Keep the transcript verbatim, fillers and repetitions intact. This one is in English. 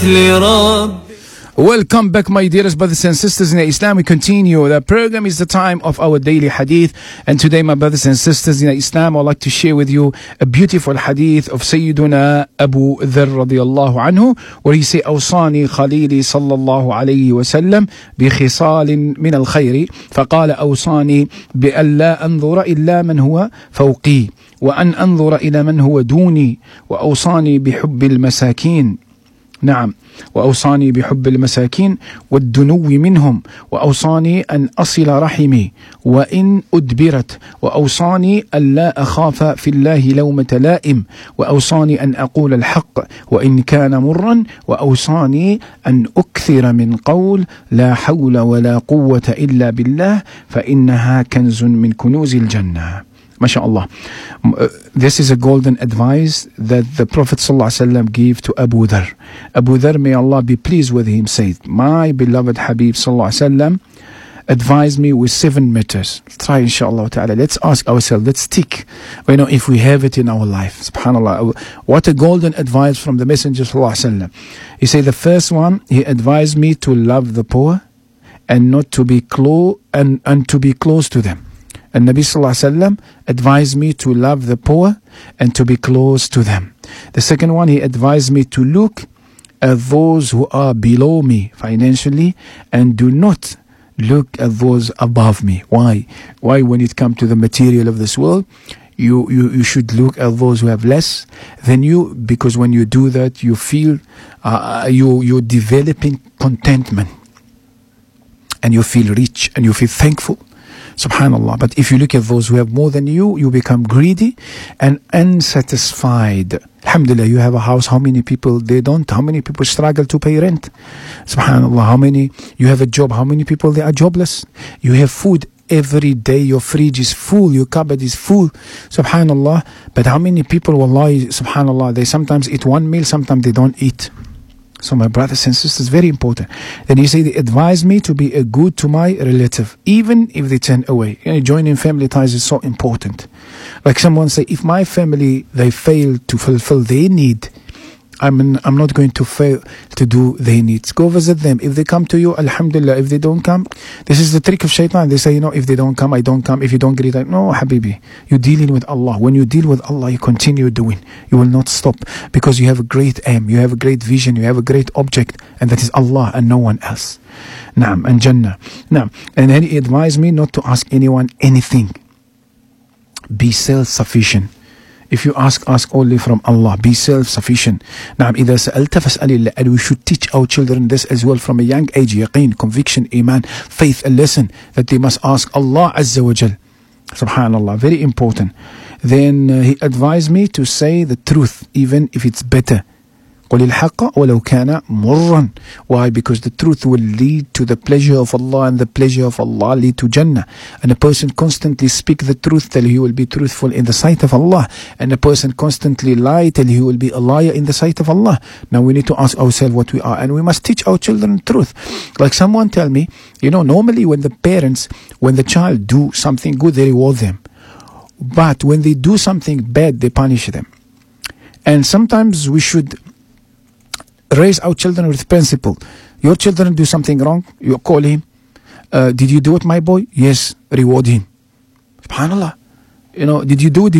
Welcome back, my dearest brothers and sisters in Islam. We continue. The program is the time of our daily hadith. And today, my brothers and sisters in Islam, I'd like to share with you a beautiful hadith of Sayyiduna Abu Dharr radiyallahu anhu, where he say, أوصاني خليلي صلى الله عليه وسلم بخصال من الخير فقال أوصاني بأن لا أنظر إلا من هو فوقي وأن أنظر إلى من هو دوني وأوصاني بحب المساكين. نعم، وأوصاني بحب المساكين والدنو منهم وأوصاني أن أصل رحمي وإن أدبرت وأوصاني أن لا أخاف في الله لومة لائم وأوصاني أن أقول الحق وإن كان مرا وأوصاني أن أكثر من قول لا حول ولا قوة إلا بالله فإنها كنز من كنوز الجنة. MashaAllah. Uh, this is a golden advice that the Prophet ﷺ gave to Abu Dharr. Abu Dharr, may Allah be pleased with him, said, my beloved Habib ﷺ advised me with seven matters. Try, inshaAllah ta'ala. Let's ask ourselves, let's stick, you know, if we have it in our life. SubhanAllah. What a golden advice from the Messenger ﷺ. He said, the first one, he advised me to love the poor and not to be close and, and to be close to them. And Nabi Sallallahu Alaihi Wasallam advised me to love the poor and to be close to them. The second one, he advised me to look at those who are below me financially and do not look at those above me. Why? Why when it comes to the material of this world, you, you, you should look at those who have less than you, because when you do that, you feel uh, you, you're developing contentment and you feel rich and you feel thankful. Subhanallah. But if you look at those who have more than you, you become greedy and unsatisfied. Alhamdulillah, you have a house. How many people they don't? How many people struggle to pay rent? Subhanallah. How many? You have a job. How many people they are jobless? You have food every day. Your fridge is full. Your cupboard is full. Subhanallah. But how many people, wallahi, subhanallah, they sometimes eat one meal, sometimes they don't eat. So my brothers and sisters, very important. Then he said, they advise me to be a good to my relative, even if they turn away. You know, joining family ties is so important. Like someone say, if my family, they fail to fulfill their need, I'm, in, I'm not going to fail to do their needs. Go visit them. If they come to you, alhamdulillah. If they don't come, this is the trick of shaitan. They say, you know, if they don't come, I don't come. If you don't greet, I, no, habibi. You're dealing with Allah. When you deal with Allah, you continue doing. You will not stop, because you have a great aim. You have a great vision. You have a great object. And that is Allah and no one else. Naam, and Jannah. Naam. And then he advised me not to ask anyone anything. Be self-sufficient. If you ask, ask only from Allah. Be self-sufficient. نعم إذا سألت فاسأل الله. And we should teach our children this as well from a young age. Yaqeen, conviction, iman, faith, a lesson that they must ask Allah Azza wa Jal. Subhanallah, very important. Then uh, he advised me to say the truth, even if it's better. قل الحق ولو كان مرا. Why? Because the truth will lead to the pleasure of Allah, and the pleasure of Allah lead to Jannah. And a person constantly speak the truth till he will be truthful in the sight of Allah, and a person constantly lie till he will be a liar in the sight of Allah. Now we need to ask ourselves what we are, and we must teach our children the truth. Like someone tell me, you know, normally when the parents, when the child do something good, they reward them, but when they do something bad, they punish them. And sometimes we should raise our children with principle. Your children do something wrong, you call him. Uh, did you do it, my boy? Yes, reward him. SubhanAllah. You know, did you do it?